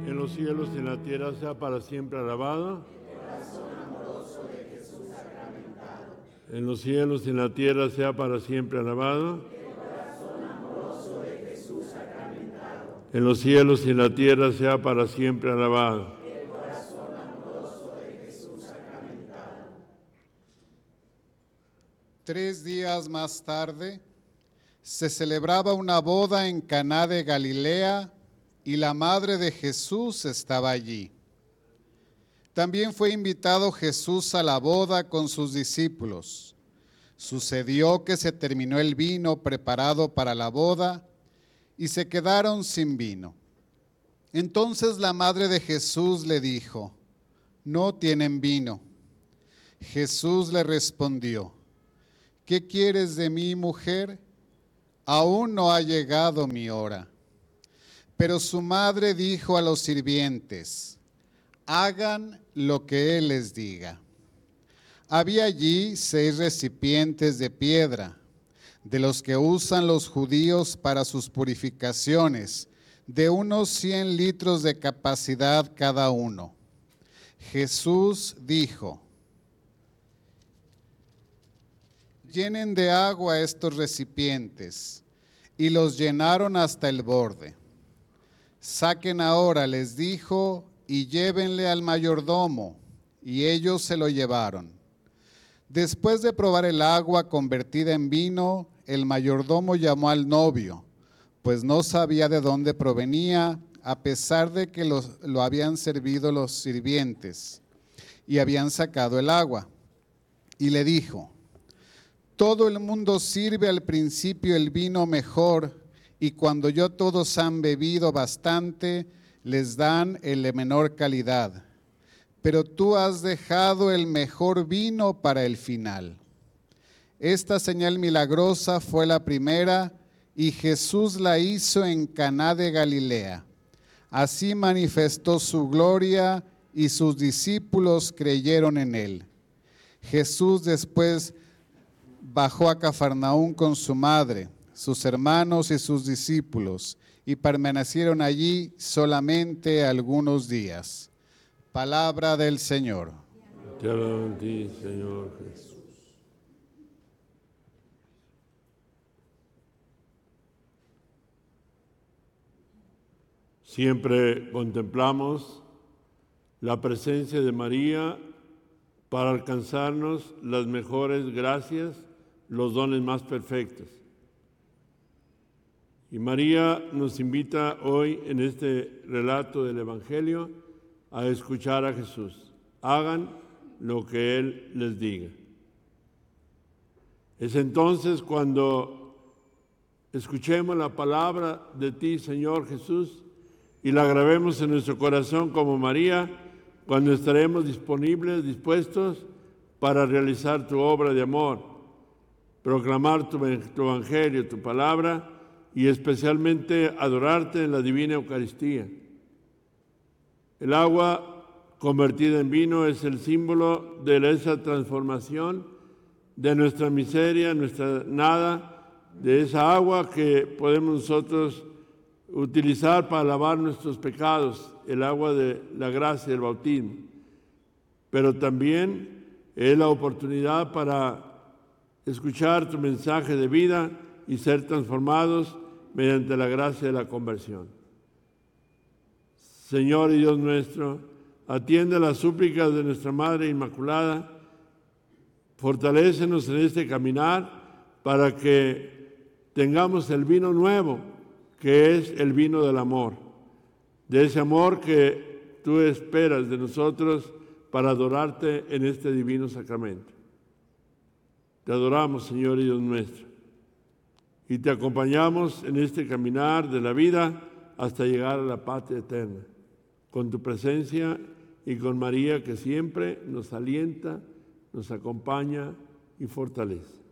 en los cielos y en la tierra sea para siempre alabado. En los cielos y en la tierra sea para siempre alabado. En los cielos y en la tierra sea para siempre alabado. Tres días más tarde, se celebraba una boda en Caná de Galilea y la madre de Jesús estaba allí. También fue invitado Jesús a la boda con sus discípulos. Sucedió que se terminó el vino preparado para la boda y se quedaron sin vino. Entonces la madre de Jesús le dijo: «No tienen vino». Jesús le respondió: «¿Qué quieres de mí, mujer? Aún no ha llegado mi hora». Pero su madre dijo a los sirvientes: «Hagan lo que él les diga». Había allí 6 recipientes de piedra, de los que usan los judíos para sus purificaciones, de unos 100 litros de capacidad cada uno. Jesús dijo: «Llenen de agua estos recipientes», y los llenaron hasta el borde. «Saquen ahora», les dijo, «y llévenle al mayordomo», y ellos se lo llevaron. Después de probar el agua convertida en vino, el mayordomo llamó al novio, pues no sabía de dónde provenía, a pesar de que lo habían servido los sirvientes y habían sacado el agua. Y le dijo: «Todo el mundo sirve al principio el vino mejor, y cuando ya todos han bebido bastante, les dan el de menor calidad. Pero tú has dejado el mejor vino para el final». Esta señal milagrosa fue la primera, y Jesús la hizo en Caná de Galilea. Así manifestó su gloria, y sus discípulos creyeron en él. Jesús después bajó a Cafarnaúm con su madre, sus hermanos y sus discípulos, y permanecieron allí solamente algunos días. Palabra del Señor. Te alabo a ti, Señor Jesús. Siempre contemplamos la presencia de María para alcanzarnos las mejores gracias, los dones más perfectos. Y María nos invita hoy en este relato del Evangelio a escuchar a Jesús. Hagan lo que Él les diga. Es entonces cuando escuchemos la palabra de ti, Señor Jesús, y la grabemos en nuestro corazón como María, cuando estaremos disponibles, dispuestos para realizar tu obra de amor, proclamar tu evangelio, tu palabra, y especialmente adorarte en la divina Eucaristía. El agua convertida en vino es el símbolo de esa transformación de nuestra miseria, nuestra nada, de esa agua que podemos nosotros utilizar para lavar nuestros pecados, el agua de la gracia del bautismo. Pero también es la oportunidad para escuchar tu mensaje de vida y ser transformados mediante la gracia de la conversión. Señor y Dios nuestro, atiende las súplicas de nuestra Madre Inmaculada, fortalécenos en este caminar para que tengamos el vino nuevo, que es el vino del amor, de ese amor que tú esperas de nosotros para adorarte en este divino sacramento. Te adoramos, Señor y Dios nuestro, y te acompañamos en este caminar de la vida hasta llegar a la patria eterna, con tu presencia y con María, que siempre nos alienta, nos acompaña y fortalece.